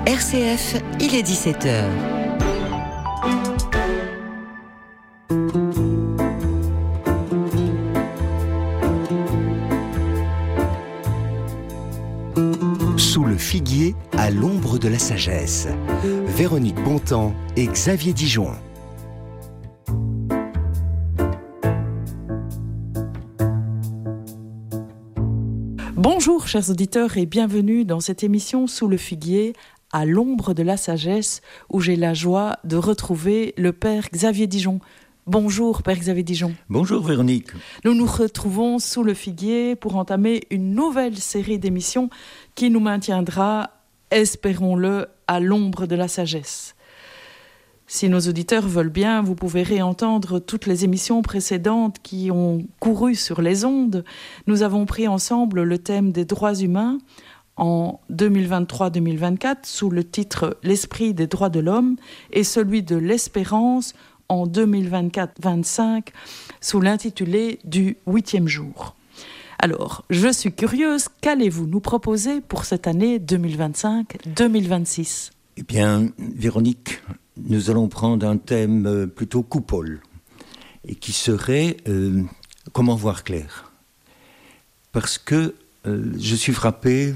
RCF, il est 17h. Sous le figuier, à l'ombre de la sagesse. Véronique Bontemps et Xavier Dijon. Bonjour chers auditeurs et bienvenue dans cette émission Sous le figuier, à l'ombre de la sagesse, où j'ai la joie de retrouver le Père Xavier Dijon. Bonjour Père Xavier Dijon. Bonjour Véronique. Nous nous retrouvons sous le figuier pour entamer une nouvelle série d'émissions qui nous maintiendra, espérons-le, à l'ombre de la sagesse. Si nos auditeurs veulent bien, vous pouvez réentendre toutes les émissions précédentes qui ont couru sur les ondes. Nous avons pris ensemble le thème des droits humains en 2023-2024 sous le titre « L'esprit des droits de l'homme » et celui de l'espérance en 2024-25 sous l'intitulé du 8e jour. Alors, je suis curieuse, qu'allez-vous nous proposer pour cette année 2025-2026 ? Eh bien, Véronique, nous allons prendre un thème plutôt coupole et qui serait comment voir clair. Parce que je suis frappé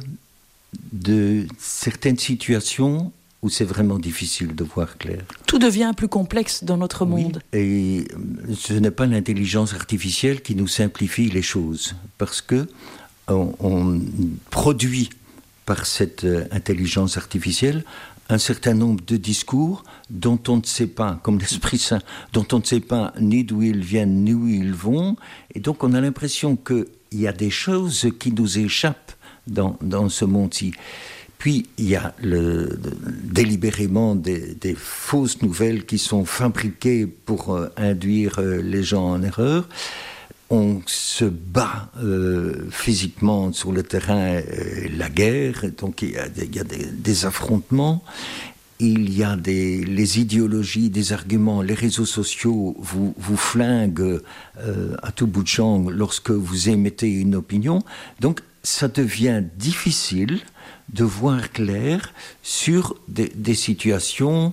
de certaines situations où c'est vraiment difficile de voir clair. Tout devient plus complexe dans notre monde. Oui, et ce n'est pas l'intelligence artificielle qui nous simplifie les choses, parce que on produit par cette intelligence artificielle un certain nombre de discours dont on ne sait pas, comme l'Esprit Saint, dont on ne sait pas ni d'où ils viennent, ni où ils vont, et donc on a l'impression qu'il y a des choses qui nous échappent dans ce monde-ci. Puis il y a délibérément des fausses nouvelles qui sont fabriquées pour induire les gens en erreur. On se bat physiquement sur le terrain, la guerre, donc il y a des affrontements, il y a les idéologies, des arguments, les réseaux sociaux vous flinguent à tout bout de champ lorsque vous émettez une opinion. Donc ça devient difficile de voir clair sur des situations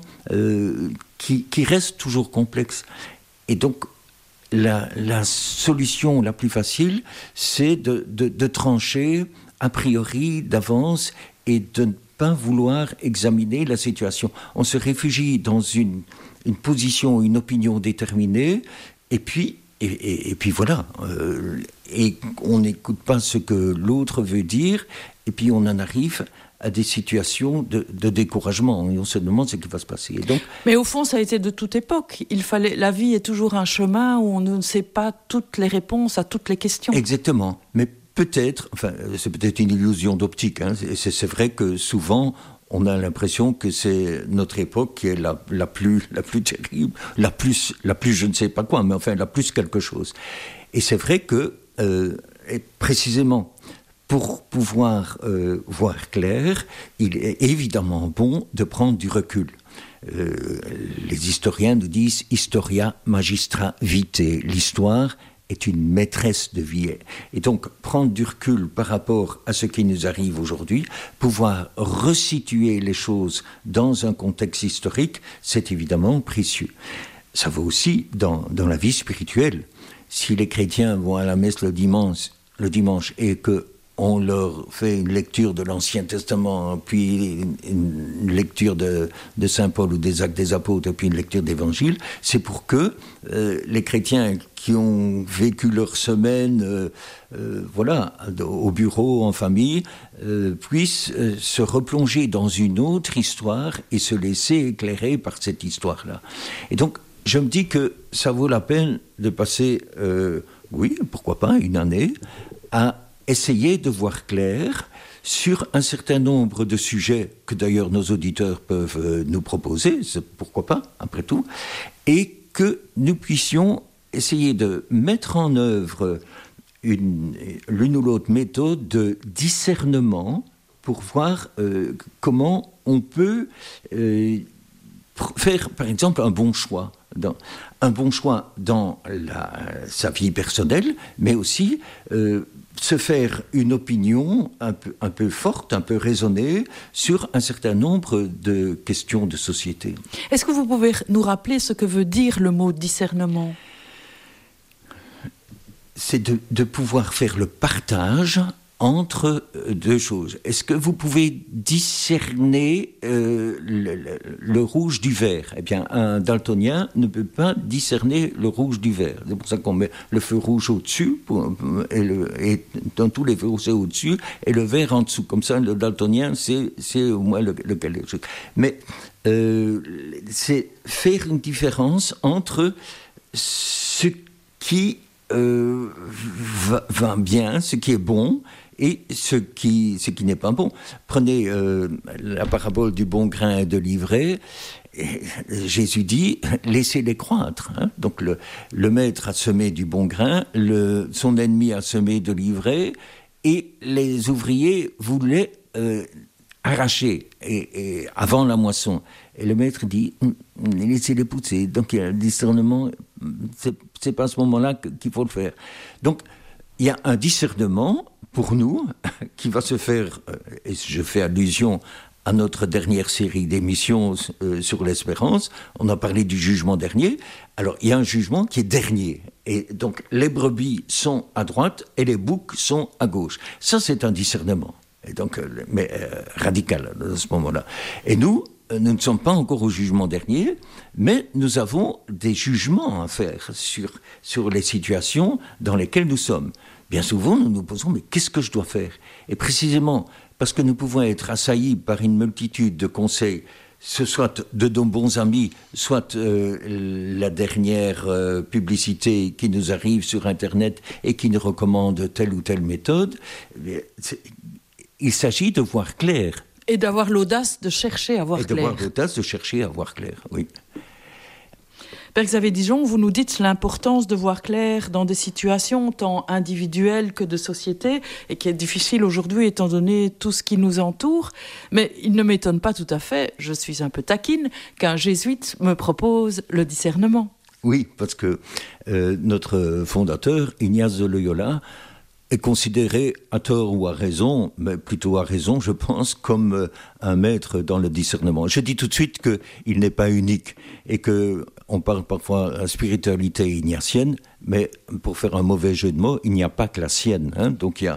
qui restent toujours complexes. Et donc la solution la plus facile, c'est de trancher a priori d'avance et de ne pas vouloir examiner la situation. On se réfugie dans une position, une opinion déterminée, et puis voilà. Et on n'écoute pas ce que l'autre veut dire, et puis on en arrive à des situations de découragement, et on se demande ce qui va se passer. Et donc, mais au fond, ça a été de toute époque. La vie est toujours un chemin où on ne sait pas toutes les réponses à toutes les questions. Exactement. Mais peut-être, c'est peut-être une illusion d'optique, hein. C'est vrai que souvent, on a l'impression que c'est notre époque qui est la plus terrible, la plus je ne sais pas quoi, mais enfin la plus quelque chose. Et c'est vrai que, précisément, pour pouvoir voir clair, il est évidemment bon de prendre du recul. Les historiens nous disent « Historia magistra vitae », l'histoire est une maîtresse de vie. Et donc, prendre du recul par rapport à ce qui nous arrive aujourd'hui, pouvoir resituer les choses dans un contexte historique, c'est évidemment précieux. Ça vaut aussi dans la vie spirituelle. Si les chrétiens vont à la messe le dimanche et que on leur fait une lecture de l'Ancien Testament, puis une lecture de Saint Paul ou des Actes des Apôtres, puis une lecture d'Évangile, c'est pour que les chrétiens qui ont vécu leur semaine au bureau, en famille, puissent se replonger dans une autre histoire et se laisser éclairer par cette histoire-là. Et donc, je me dis que ça vaut la peine de passer, pourquoi pas, une année, à essayer de voir clair sur un certain nombre de sujets que d'ailleurs nos auditeurs peuvent nous proposer, pourquoi pas, après tout, et que nous puissions essayer de mettre en œuvre l'une ou l'autre méthode de discernement pour voir comment on peut faire, par exemple, un bon choix dans sa vie personnelle, mais aussi se faire une opinion un peu forte, un peu raisonnée sur un certain nombre de questions de société. Est-ce que vous pouvez nous rappeler ce que veut dire le mot discernement ? C'est de pouvoir faire le partage entre deux choses. Est-ce que vous pouvez discerner le rouge du vert ? Eh bien, un daltonien ne peut pas discerner le rouge du vert. C'est pour ça qu'on met le feu rouge au-dessus, et dans tous les feux rouges au-dessus, et le vert en dessous. Comme ça, le daltonien, c'est au moins lequel est. Mais c'est faire une différence entre ce qui va bien, ce qui est bon, et ce qui n'est pas bon. Prenez la parabole du bon grain et de l'ivraie. Jésus dit, laissez-les croître. Hein. Donc le maître a semé du bon grain, son ennemi a semé de l'ivraie, et les ouvriers voulaient arracher et avant la moisson. Et le maître dit, laissez-les pousser. Donc il y a un discernement, c'est pas à ce moment-là qu'il faut le faire. Donc il y a un discernement pour nous qui va se faire, et je fais allusion à notre dernière série d'émissions sur l'espérance, on a parlé du jugement dernier. Alors il y a un jugement qui est dernier, et donc les brebis sont à droite et les boucs sont à gauche. Ça c'est un discernement, et donc, mais radical à ce moment-là. Et nous ne sommes pas encore au jugement dernier, mais nous avons des jugements à faire sur les situations dans lesquelles nous sommes. Bien souvent, nous nous posons, mais qu'est-ce que je dois faire ? Et précisément, parce que nous pouvons être assaillis par une multitude de conseils, ce soit de nos bons amis, soit la dernière publicité qui nous arrive sur Internet et qui nous recommande telle ou telle méthode, il s'agit de voir clair. Et d'avoir l'audace de chercher à voir clair. Et d'avoir l'audace de chercher à voir clair, oui. Père Xavier Dijon, vous nous dites l'importance de voir clair dans des situations tant individuelles que de société, et qui est difficile aujourd'hui étant donné tout ce qui nous entoure. Mais il ne m'étonne pas tout à fait, je suis un peu taquine, qu'un jésuite me propose le discernement. Oui, parce que notre fondateur, Ignace de Loyola, est considéré, à tort ou à raison, mais plutôt à raison, je pense, comme un maître dans le discernement. Je dis tout de suite qu'il n'est pas unique et qu'on parle parfois de spiritualité ignatienne, mais pour faire un mauvais jeu de mots, il n'y a pas que la sienne. Hein. Donc il y a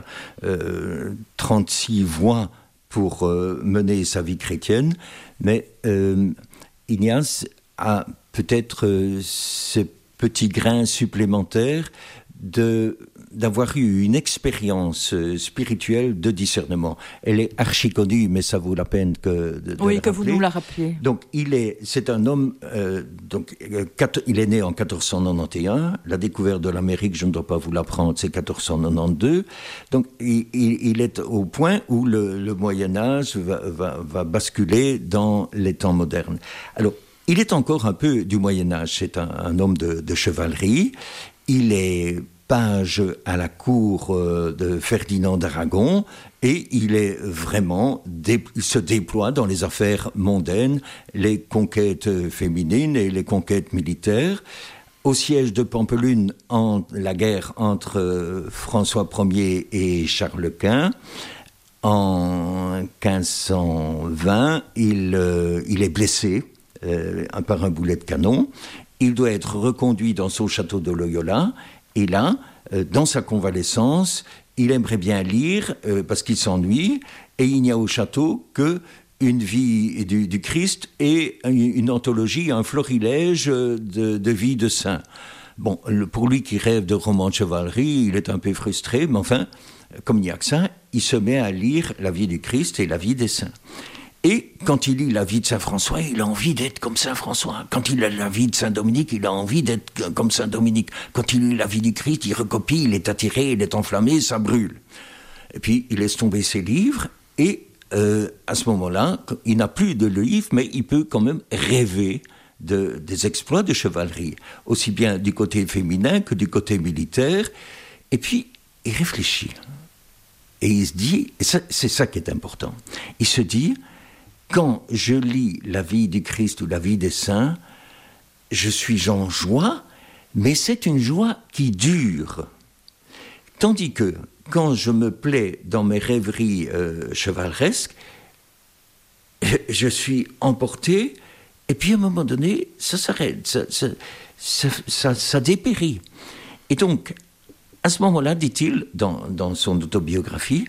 36 voies pour mener sa vie chrétienne, mais Ignace a peut-être ce petit grain supplémentaire d'avoir eu une expérience spirituelle de discernement. Elle est archi connue, mais ça vaut la peine de oui, la que rappeler. vous nous la rappeliez. Donc, c'est un homme, il est né en 1491, la découverte de l'Amérique, je ne dois pas vous l'apprendre, c'est 1492. Donc, il est au point où le Moyen-Âge va basculer dans les temps modernes. Alors, il est encore un peu du Moyen-Âge, c'est un homme de chevalerie. Il est page à la cour de Ferdinand d'Aragon et il se déploie dans les affaires mondaines, les conquêtes féminines et les conquêtes militaires. Au siège de Pampelune, la guerre entre François Ier et Charles Quint, en 1520, il est blessé par un boulet de canon. Il doit être reconduit dans son château de Loyola. Et là, dans sa convalescence, il aimerait bien lire, parce qu'il s'ennuie, et il n'y a au château qu'une vie du Christ et une anthologie, un florilège de vie de saint. Bon, pour lui qui rêve de romans de chevalerie, il est un peu frustré, mais enfin, comme il n'y a que ça, il se met à lire la vie du Christ et la vie des saints. Et quand il lit la vie de Saint-François, il a envie d'être comme Saint-François. Quand il lit la vie de Saint-Dominique, il a envie d'être comme Saint-Dominique. Quand il lit la vie du Christ, il recopie, il est attiré, il est enflammé, ça brûle. Et puis, il laisse tomber ses livres, et à ce moment-là, il n'a plus de livres, mais il peut quand même rêver des exploits de chevalerie, aussi bien du côté féminin que du côté militaire. Et puis, il réfléchit. Et il se dit, et c'est ça qui est important, il se dit... Quand je lis la vie du Christ ou la vie des saints, je suis en joie, mais c'est une joie qui dure. Tandis que quand je me plais dans mes rêveries chevaleresques, je suis emporté, et puis à un moment donné, ça s'arrête, ça dépérit. Et donc, à ce moment-là, dit-il, dans son autobiographie,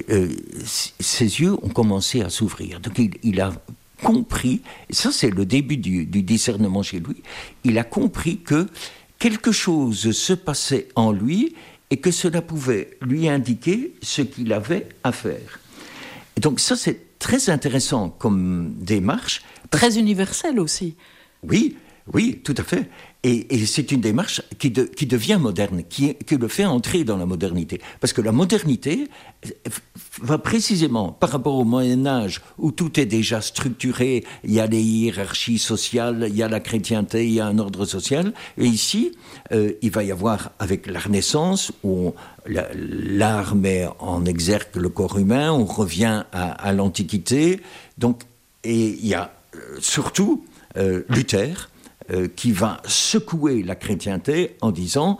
ses yeux ont commencé à s'ouvrir. Donc il a compris, et ça c'est le début du discernement chez lui, il a compris que quelque chose se passait en lui et que cela pouvait lui indiquer ce qu'il avait à faire. Et donc ça c'est très intéressant comme démarche. Très universelle aussi. Oui, tout à fait. Et c'est une démarche qui devient moderne, qui le fait entrer dans la modernité. Parce que la modernité va précisément, par rapport au Moyen-Âge, où tout est déjà structuré, il y a les hiérarchies sociales, il y a la chrétienté, il y a un ordre social. Et ici, il va y avoir, avec la Renaissance, où l'art met en exergue le corps humain, on revient à l'Antiquité. Donc, et il y a surtout Luther, qui va secouer la chrétienté en disant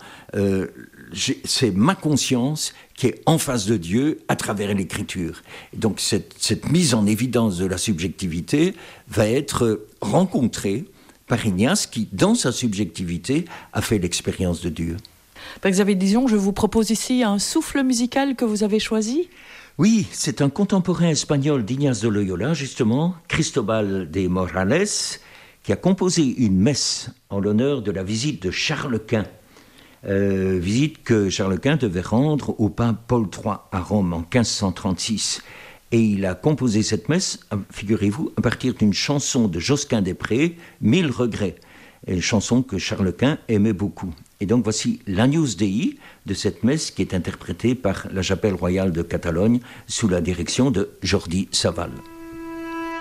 c'est ma conscience qui est en face de Dieu à travers l'écriture. Et donc cette mise en évidence de la subjectivité va être rencontrée par Ignace qui, dans sa subjectivité, a fait l'expérience de Dieu. Père Xavier Dizon, je vous propose ici un souffle musical que vous avez choisi. Oui, c'est un contemporain espagnol d'Ignace de Loyola, justement, Cristobal de Morales, qui a composé une messe en l'honneur de la visite de Charles Quint, visite que Charles Quint devait rendre au pape Paul III à Rome en 1536. Et il a composé cette messe, figurez-vous, à partir d'une chanson de Josquin des Prés, « 1000 regrets », une chanson que Charles Quint aimait beaucoup. Et donc voici l'Agnus Dei de cette messe qui est interprétée par la Chapelle royale de Catalogne sous la direction de Jordi Savall.